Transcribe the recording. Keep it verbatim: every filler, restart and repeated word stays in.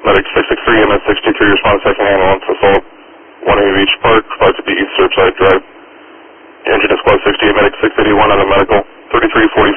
Medic six six three, M S six two three, respond second ambulance, assault one A Beach Park, five to be East Surfside Drive. Engine is squad sixty-eight, Medic six eighty-one on a medical, thirty-three forty-five.